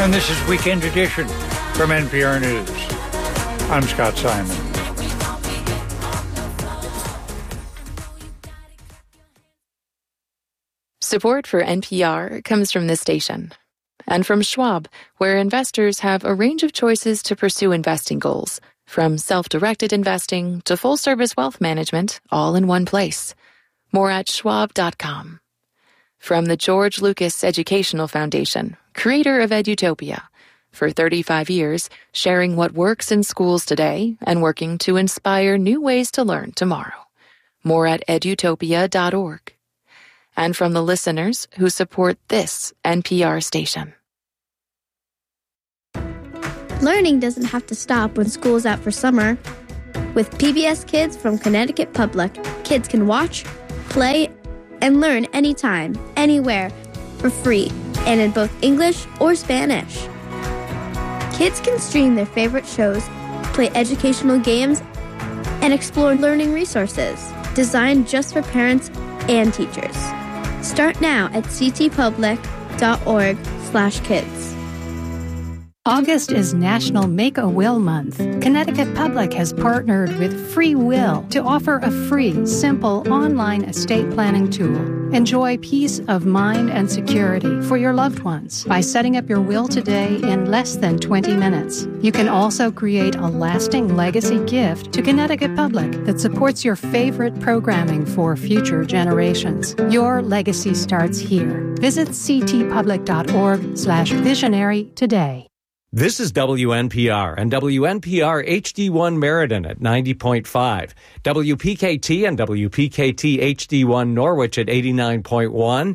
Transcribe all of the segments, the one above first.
And this is Weekend Edition from NPR News. I'm Scott Simon. Support for NPR comes from this station and from Schwab, where investors have a range of choices to pursue investing goals, from self-directed investing to full-service wealth management, all in one place. More at schwab.com. From the George Lucas Educational Foundation, creator of Edutopia, for 35 years, sharing what works in schools today and working to inspire new ways to learn tomorrow. More at edutopia.org. And from the listeners who support this NPR station. Learning doesn't have to stop when school's out for summer. With PBS Kids from Connecticut Public, kids can watch, play, and learn anytime, anywhere, for free, and in both English or Spanish. Kids can stream their favorite shows, play educational games, and explore learning resources designed just for parents and teachers. Start now at ctpublic.org/kids. August is National Make-A-Will Month. Connecticut Public has partnered with Free Will to offer a free, simple online estate planning tool. Enjoy peace of mind and security for your loved ones by setting up your will today in less than 20 minutes. You can also create a lasting legacy gift to Connecticut Public that supports your favorite programming for future generations. Your legacy starts here. Visit ctpublic.org/visionary today. This is WNPR and WNPR HD1 Meriden at 90.5, WPKT and WPKT HD1 Norwich at 89.1,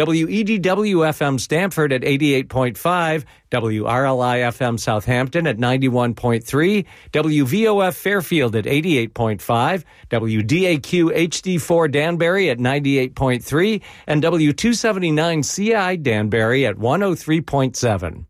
WEDW-FM Stamford at 88.5, WRLI-FM Southampton at 91.3, WVOF Fairfield at 88.5, WDAQ HD4 Danbury at 98.3, and W279CI Danbury at 103.7.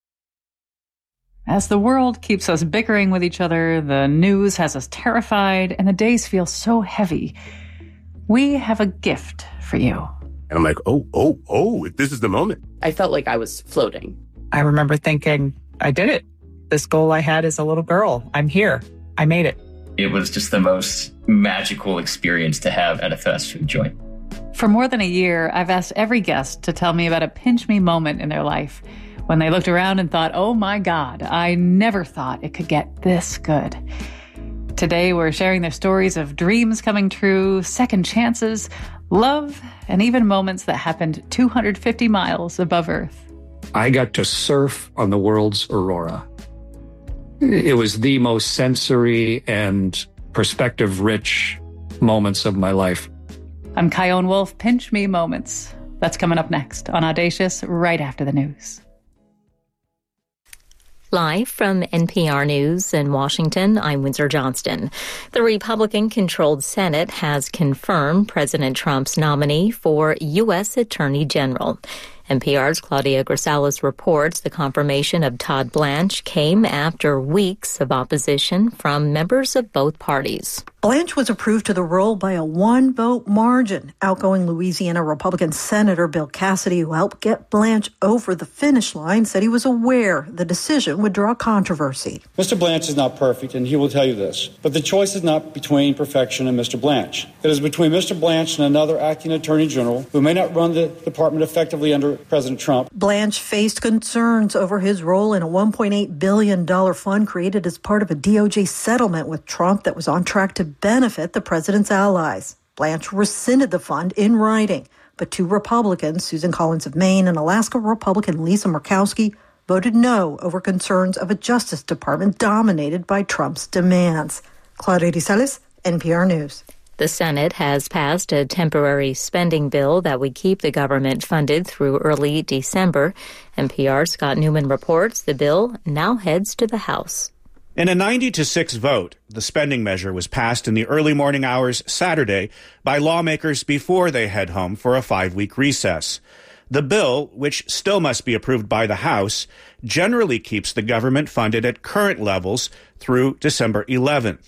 As the world keeps us bickering with each other, the news has us terrified, and the days feel so heavy, we have a gift for you. And I'm like, oh, this is the moment. I felt like I was floating. I remember thinking, I did it. This goal I had as a little girl, I'm here. I made it. It was just the most magical experience to have at a fast food joint. For more than a year, I've asked every guest to tell me about a pinch me moment in their life when they looked around and thought, oh my God, I never thought it could get this good. Today, we're sharing their stories of dreams coming true, second chances, love, and even moments that happened 250 miles above Earth. I got to surf on the world's aurora. It was the most sensory and perspective-rich moments of my life. I'm Kyone Wolf, Pinch Me Moments. That's coming up next on Audacious, right after the news. Live from NPR News in Washington, I'm Windsor Johnston. The Republican-controlled Senate has confirmed President Trump's nominee for U.S. Attorney General. NPR's Claudia Grisales reports the confirmation of Todd Blanche came after weeks of opposition from members of both parties. Blanche was approved to the role by a one-vote margin. Outgoing Louisiana Republican Senator Bill Cassidy, who helped get Blanche over the finish line, said he was aware the decision would draw controversy. Mr. Blanche is not perfect, and he will tell you this. But the choice is not between perfection and Mr. Blanche. It is between Mr. Blanche and another acting attorney general who may not run the department effectively under President Trump. Blanche faced concerns over his role in a $1.8 billion fund created as part of a DOJ settlement with Trump that was on track to benefit the president's allies. Blanche rescinded the fund in writing, but two Republicans, Susan Collins of Maine and Alaska Republican Lisa Murkowski, voted no over concerns of a Justice Department dominated by Trump's demands. Claudia Grisales, NPR News. The Senate has passed a temporary spending bill that would keep the government funded through early December. NPR's Scott Newman reports the bill now heads to the House. In a 90-6 vote, the spending measure was passed in the early morning hours Saturday by lawmakers before they head home for a 5-week recess. The bill, which still must be approved by the House, generally keeps the government funded at current levels through December 11th.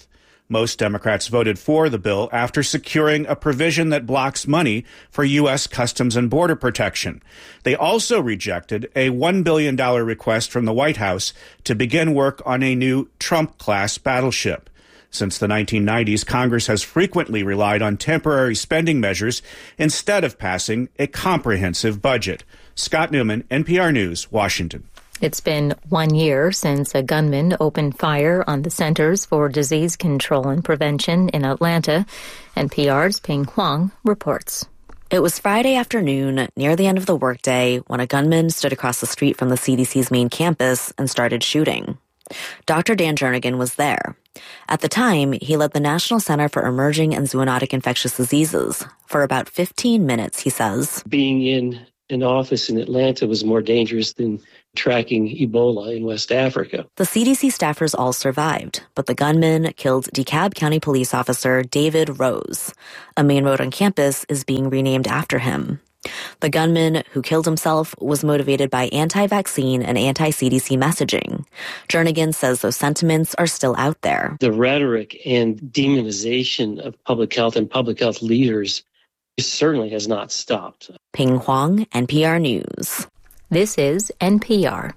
Most Democrats voted for the bill after securing a provision that blocks money for U.S. Customs and Border Protection. They also rejected a $1 billion request from the White House to begin work on a new Trump-class battleship. Since the 1990s, Congress has frequently relied on temporary spending measures instead of passing a comprehensive budget. Scott Newman, NPR News, Washington. It's been 1 year since a gunman opened fire on the Centers for Disease Control and Prevention in Atlanta. NPR's Ping Huang reports. It was Friday afternoon, near the end of the workday, when a gunman stood across the street from the CDC's main campus and started shooting. Dr. Dan Jernigan was there. At the time, he led the National Center for Emerging and Zoonotic Infectious Diseases. For about 15 minutes, he says, being in an office in Atlanta was more dangerous than tracking Ebola in West Africa. The CDC staffers all survived, but the gunman killed DeKalb County police officer David Rose. A main road on campus is being renamed after him. The gunman who killed himself was motivated by anti-vaccine and anti-CDC messaging. Jernigan says those sentiments are still out there. The rhetoric and demonization of public health and public health leaders certainly has not stopped. Ping Huang, NPR News. This is NPR.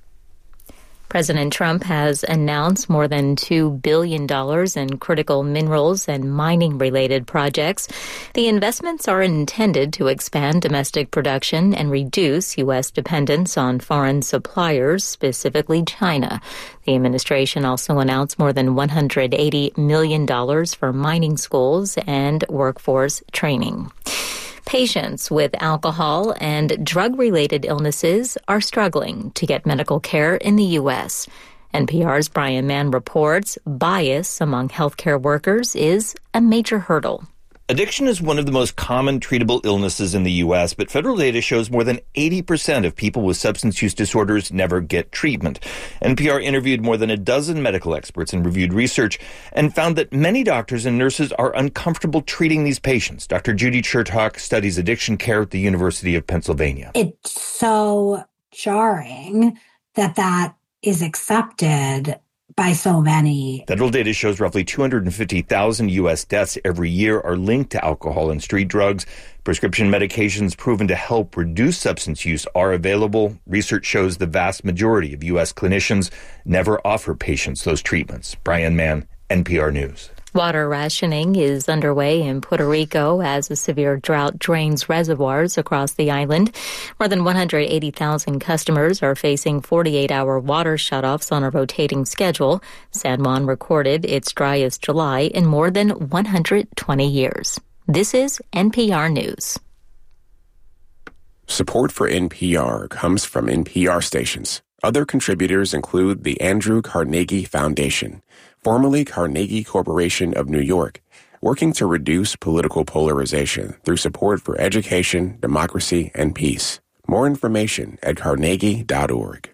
President Trump has announced more than $2 billion in critical minerals and mining-related projects. The investments are intended to expand domestic production and reduce U.S. dependence on foreign suppliers, specifically China. The administration also announced more than $180 million for mining schools and workforce training. Patients with alcohol and drug-related illnesses are struggling to get medical care in the U.S. NPR's Brian Mann reports bias among healthcare workers is a major hurdle. Addiction is one of the most common treatable illnesses in the U.S., but federal data shows more than 80% of people with substance use disorders never get treatment. NPR interviewed more than a dozen medical experts and reviewed research and found that many doctors and nurses are uncomfortable treating these patients. Dr. Judy Chertok studies addiction care at the University of Pennsylvania. It's so jarring that is accepted by so many. Federal data shows roughly 250,000 U.S. deaths every year are linked to alcohol and street drugs. Prescription medications proven to help reduce substance use are available. Research shows the vast majority of U.S. clinicians never offer patients those treatments. Brian Mann, NPR News. Water rationing is underway in Puerto Rico as a severe drought drains reservoirs across the island. More than 180,000 customers are facing 48-hour water shutoffs on a rotating schedule. San Juan recorded its driest July in more than 120 years. This is NPR News. Support for NPR comes from NPR stations. Other contributors include the Andrew Carnegie Foundation, formerly Carnegie Corporation of New York, working to reduce political polarization through support for education, democracy, and peace. More information at carnegie.org.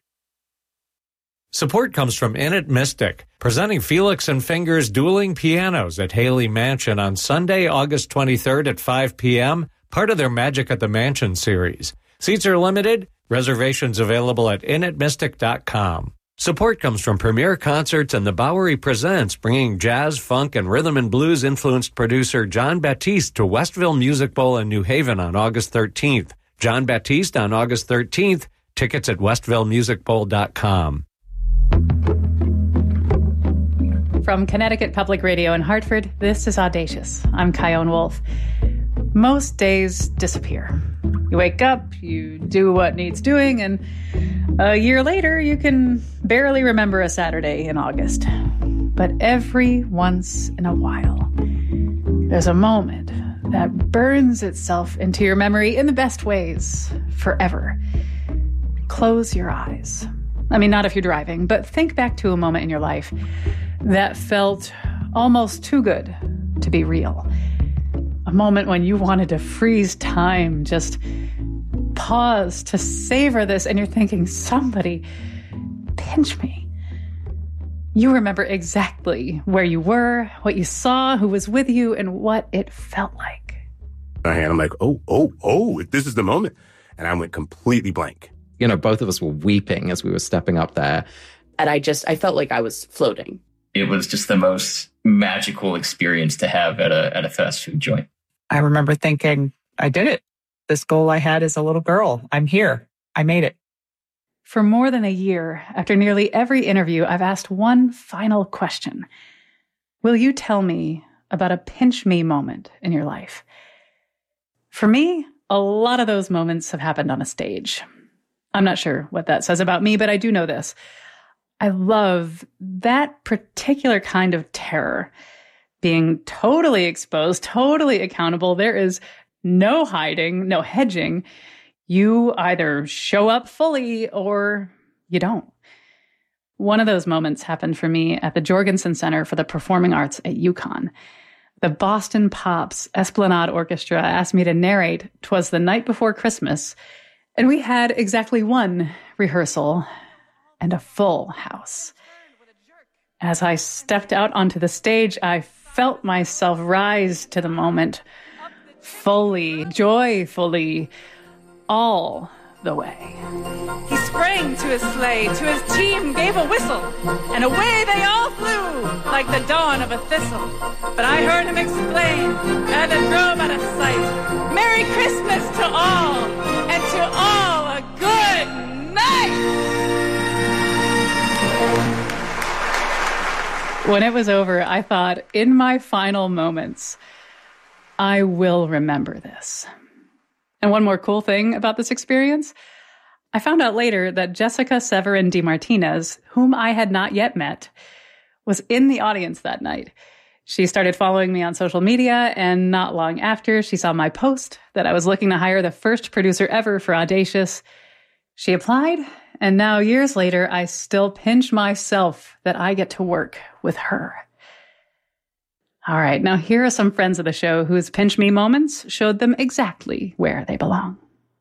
Support comes from Innit Mystic, presenting Felix and Fingers Dueling Pianos at Haley Mansion on Sunday, August 23rd at 5 p.m., part of their Magic at the Mansion series. Seats are limited. Reservations available at innitmystic.com. Support comes from Premier Concerts and the Bowery Presents, bringing jazz, funk, and rhythm and blues influenced producer John Baptiste to Westville Music Bowl in New Haven on August 13th. John Baptiste on August 13th. Tickets at westvillemusicbowl.com. From Connecticut Public Radio in Hartford, this is Audacious. I'm Kyone Wolf. Most days disappear. You wake up, you do what needs doing, and a year later, you can barely remember a Saturday in August. But every once in a while, there's a moment that burns itself into your memory in the best ways forever. Close your eyes. I mean, not if you're driving, but think back to a moment in your life that felt almost too good to be real. A moment when you wanted to freeze time, just pause to savor this, and you're thinking, somebody pinch me. You remember exactly where you were, what you saw, who was with you, and what it felt like. And I'm like, oh, this is the moment. And I went completely blank. You know, both of us were weeping as we were stepping up there. And I felt like I was floating. It was just the most magical experience to have at a fast food joint. I remember thinking, I did it. This goal I had as a little girl. I'm here. I made it. For more than a year, after nearly every interview, I've asked one final question. Will you tell me about a pinch me moment in your life? For me, a lot of those moments have happened on a stage. I'm not sure what that says about me, but I do know this. I love that particular kind of terror. Being totally exposed, totally accountable. There is no hiding, no hedging. You either show up fully or you don't. One of those moments happened for me at the Jorgensen Center for the Performing Arts at UConn. The Boston Pops Esplanade Orchestra asked me to narrate "'Twas the Night Before Christmas," and we had exactly one rehearsal and a full house. As I stepped out onto the stage, I felt myself rise to the moment, fully, joyfully, all the way. He sprang to his sleigh, to his team gave a whistle, and away they all flew like the dawn of a thistle. But I heard him exclaim, as it drove out of sight, "Merry Christmas to all, and to all a good night!" When it was over, I thought, in my final moments, I will remember this. And one more cool thing about this experience, I found out later that Jessica Severin DeMartinez, whom I had not yet met, was in the audience that night. She started following me on social media, and not long after, she saw my post that I was looking to hire the first producer ever for Audacious. She applied, and now years later, I still pinch myself that I get to work with her. All right, now here are some friends of the show whose pinch me moments showed them exactly where they belong.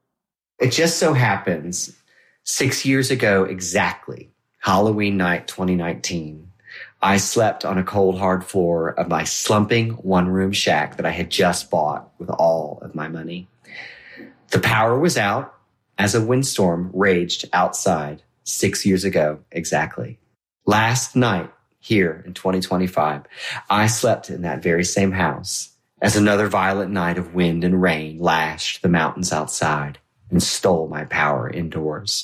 It just so happens 6 years ago exactly, Halloween night 2019, I slept on a cold, hard floor of my slumping one-room shack that I had just bought with all of my money. The power was out as a windstorm raged outside 6 years ago exactly. Last night, here in 2025, I slept in that very same house as another violent night of wind and rain lashed the mountains outside and stole my power indoors.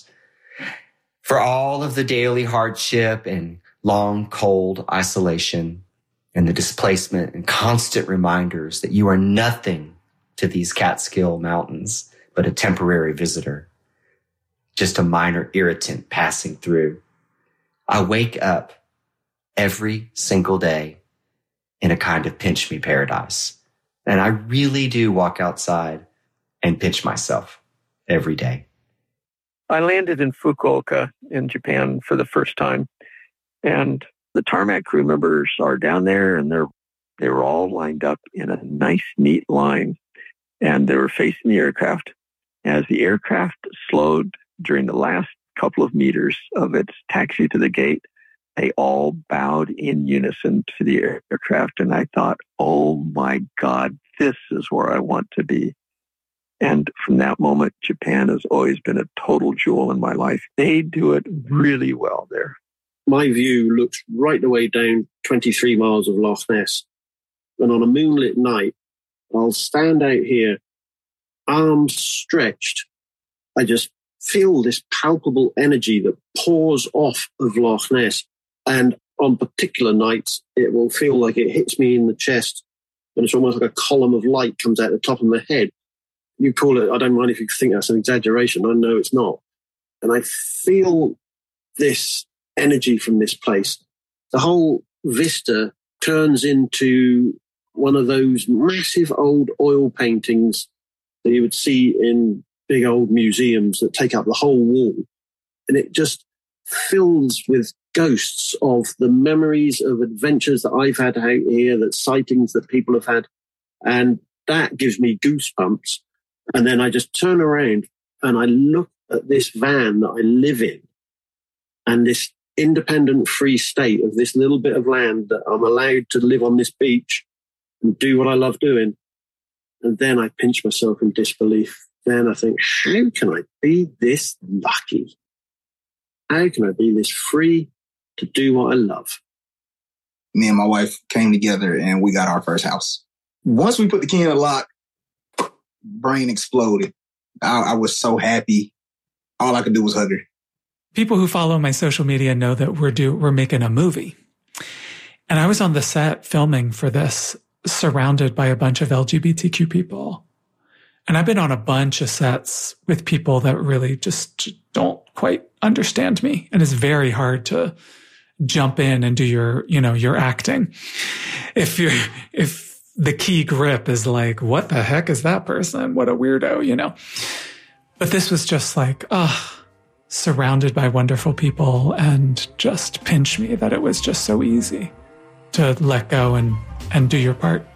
For all of the daily hardship and long, cold isolation and the displacement and constant reminders that you are nothing to these Catskill Mountains but a temporary visitor, just a minor irritant passing through, I wake up every single day in a kind of pinch me paradise. And I really do walk outside and pinch myself every day. I landed in Fukuoka in Japan for the first time. And the tarmac crew members are down there, and they were all lined up in a nice, neat line. And they were facing the aircraft. As the aircraft slowed during the last couple of meters of its taxi to the gate, they all bowed in unison to the aircraft. And I thought, oh my God, this is where I want to be. And from that moment, Japan has always been a total jewel in my life. They do it really well there. My view looks right the way down 23 miles of Loch Ness. And on a moonlit night, I'll stand out here, arms stretched. I just feel this palpable energy that pours off of Loch Ness. And on particular nights, it will feel like it hits me in the chest, and it's almost like a column of light comes out the top of my head. You call it, I don't mind if you think that's an exaggeration. I know it's not. And I feel this energy from this place. The whole vista turns into one of those massive old oil paintings that you would see in big old museums that take up the whole wall. And it just fills with ghosts of the memories of adventures that I've had out here, that sightings that people have had. And that gives me goosebumps. And then I just turn around and I look at this van that I live in and this independent free state of this little bit of land that I'm allowed to live on this beach and do what I love doing. And then I pinch myself in disbelief. Then I think, how can I be this lucky? How can I be this free to do what I love? me and my wife came together and we got our first house. Once we put the key in the lock, brain exploded. I was so happy. All I could do was hug her. People who follow my social media know that we're making a movie. And I was on the set filming for this, surrounded by a bunch of LGBTQ people. And I've been on a bunch of sets with people that really just don't quite understand me. And it's very hard to jump in and do your acting. If the key grip is like, what the heck is that person? What a weirdo, But this was just like, surrounded by wonderful people and just pinch me that it was just so easy to let go and do your part.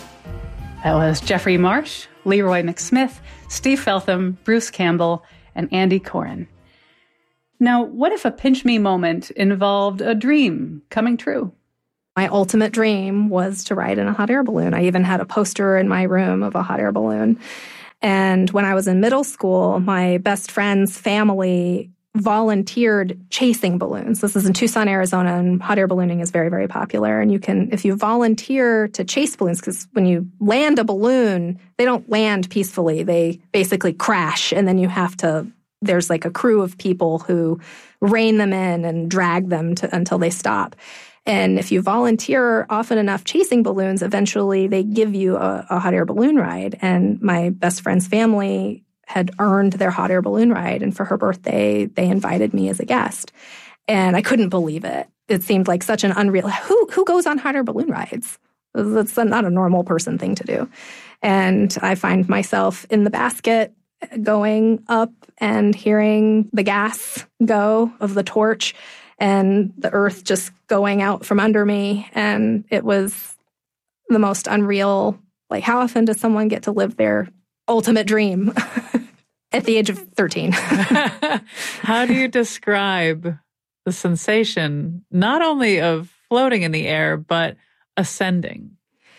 That was Jeffrey Marsh, Leroy McSmith, Steve Feltham, Bruce Campbell, and Andy Coren. Now, what if a pinch me moment involved a dream coming true? My ultimate dream was to ride in a hot air balloon. I even had a poster in my room of a hot air balloon. And when I was in middle school, my best friend's family volunteered chasing balloons. This is in Tucson, Arizona, and hot air ballooning is very, very popular. And if you volunteer to chase balloons, because when you land a balloon, they don't land peacefully. They basically crash, and then there's like a crew of people who rein them in and drag them until they stop. And if you volunteer often enough chasing balloons, eventually they give you a hot air balloon ride. And my best friend's family had earned their hot air balloon ride. And for her birthday, they invited me as a guest. And I couldn't believe it. It seemed like such an unreal, who goes on hot air balloon rides? That's not a normal person thing to do. And I find myself in the basket going up and hearing the gas go of the torch and the earth just going out from under me. And it was the most unreal, like, how often does someone get to live their ultimate dream at the age of 13? How do you describe the sensation, not only of floating in the air, but ascending?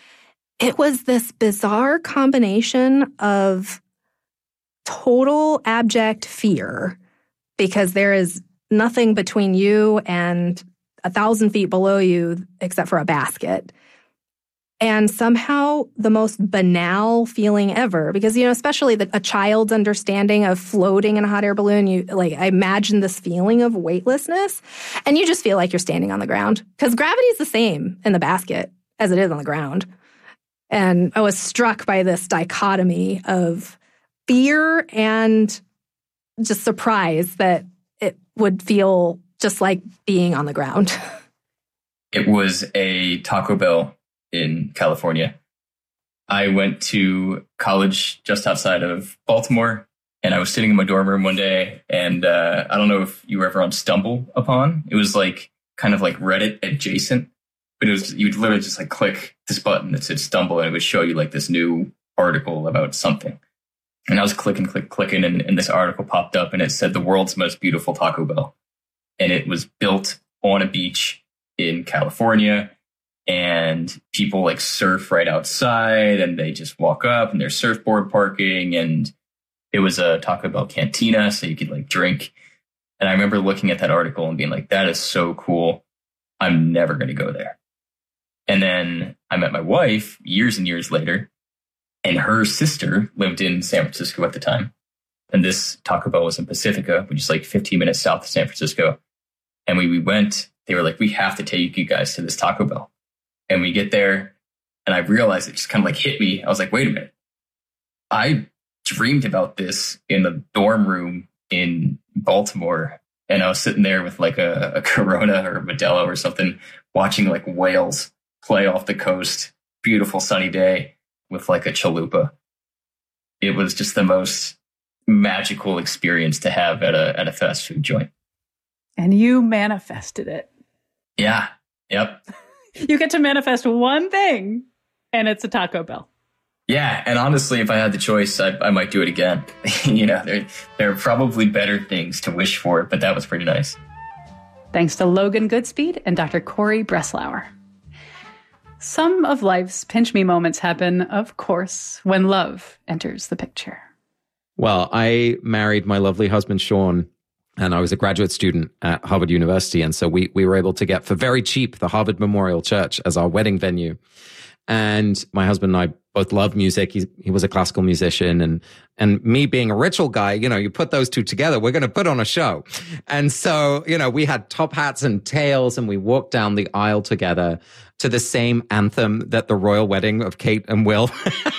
It was this bizarre combination of total abject fear, because there is nothing between you and 1,000 feet below you except for a basket. And somehow the most banal feeling ever, because, especially a child's understanding of floating in a hot air balloon, I imagine this feeling of weightlessness, and you just feel like you're standing on the ground, because gravity is the same in the basket as it is on the ground. And I was struck by this dichotomy of fear and just surprise that it would feel just like being on the ground. It was a Taco Bell in California. I went to college just outside of Baltimore, and I was sitting in my dorm room one day, and I don't know if you were ever on Stumble Upon. It was kind of like Reddit adjacent, but you'd literally just click this button that said Stumble, and it would show you this new article about something. And I was clicking, and this article popped up, and it said the world's most beautiful Taco Bell. And it was built on a beach in California, and people surf right outside, and they just walk up, and there's surfboard parking, and it was a Taco Bell cantina, so you could drink. And I remember looking at that article and being like, that is so cool. I'm never going to go there. And then I met my wife years and years later, and her sister lived in San Francisco at the time. And this Taco Bell was in Pacifica, which is 15 minutes south of San Francisco. And we went, they were like, we have to take you guys to this Taco Bell. And we get there, and I realized it just kind of hit me. I was like, wait a minute. I dreamed about this in the dorm room in Baltimore. And I was sitting there with a Corona or a Modelo or something, watching whales play off the coast. Beautiful sunny day with a chalupa. It was just the most magical experience to have at a fast food joint. And you manifested it. Yeah. Yep. You get to manifest one thing, and it's a Taco Bell. Yeah. And honestly, if I had the choice, I might do it again. There are probably better things to wish for, but that was pretty nice. Thanks to Logan Goodspeed and Dr. Corey Breslauer. Some of life's pinch me moments happen, of course, when love enters the picture. Well, I married my lovely husband, Sean, And I was a graduate student at Harvard University. And so we were able to get for very cheap the Harvard Memorial Church as our wedding venue. And my husband and I both love music. He was a classical musician, and me being a ritual guy, you put those two together, we're going to put on a show. And so, we had top hats and tails, and we walked down the aisle together to the same anthem that the royal wedding of Kate and Will.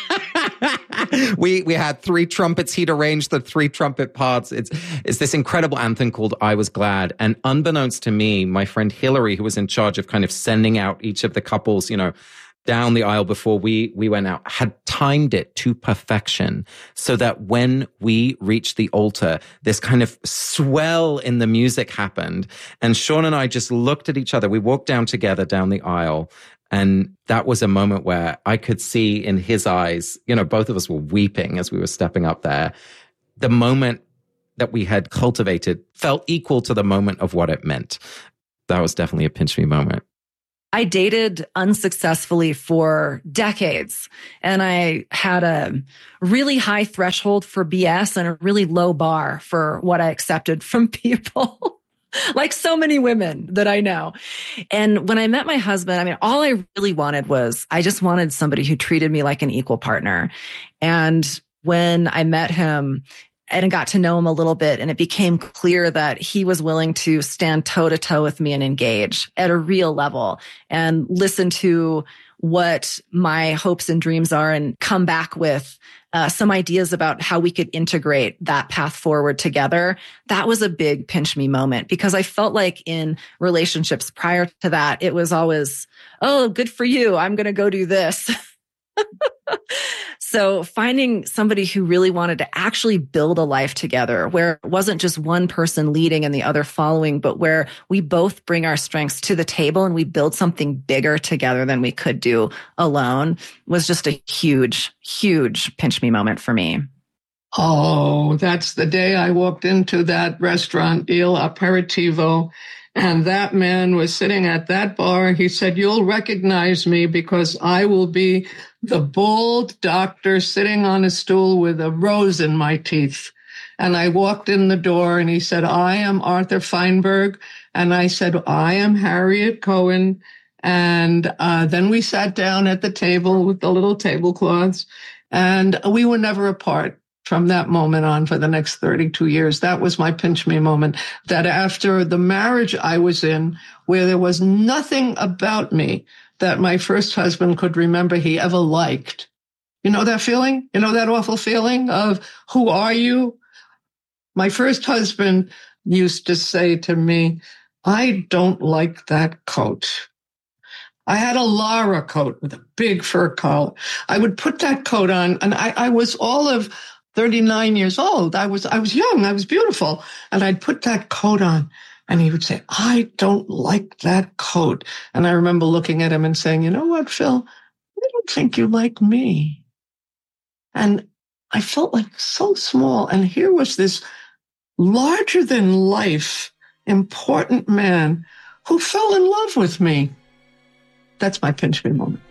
We had 3 trumpets. He'd arranged the 3 trumpet parts. It's this incredible anthem called I Was Glad. And unbeknownst to me, my friend Hillary, who was in charge of kind of sending out each of the couples, down the aisle before we went out, had timed it to perfection so that when we reached the altar, this kind of swell in the music happened. And Sean and I just looked at each other. We walked down together down the aisle. And that was a moment where I could see in his eyes, both of us were weeping as we were stepping up there. The moment that we had cultivated felt equal to the moment of what it meant. That was definitely a pinch me moment. I dated unsuccessfully for decades, and I had a really high threshold for BS and a really low bar for what I accepted from people, like so many women that I know. And when I met my husband, all I really wanted was, I just wanted somebody who treated me like an equal partner. And when I met him, and got to know him a little bit, and it became clear that he was willing to stand toe to toe with me and engage at a real level and listen to what my hopes and dreams are and come back with some ideas about how we could integrate that path forward together. That was a big pinch me moment, because I felt like in relationships prior to that, it was always, oh, good for you, I'm going to go do this. So finding somebody who really wanted to actually build a life together, where it wasn't just one person leading and the other following, but where we both bring our strengths to the table and we build something bigger together than we could do alone, was just a huge, huge pinch me moment for me. Oh, that's the day I walked into that restaurant, Il Aperitivo, and that man was sitting at that bar. He said, "You'll recognize me because I will be the bald doctor sitting on a stool with a rose in my teeth." And I walked in the door and he said, "I am Arthur Feinberg." And I said, "I am Harriet Cohen." And then we sat down at the table with the little tablecloths, and we were never apart. From that moment on for the next 32 years, that was my pinch me moment. That after the marriage I was in, where there was nothing about me that my first husband could remember he ever liked. You know that feeling? You know that awful feeling of, who are you? My first husband used to say to me, "I don't like that coat." I had a Lara coat with a big fur collar. I would put that coat on, and I was all of 39 years old. I was young. I was beautiful. And I'd put that coat on, and he would say, "I don't like that coat." And I remember looking at him and saying, "You know what, Phil? I don't think you like me." And I felt like so small. And here was this larger than life, important man who fell in love with me. That's my pinch me moment.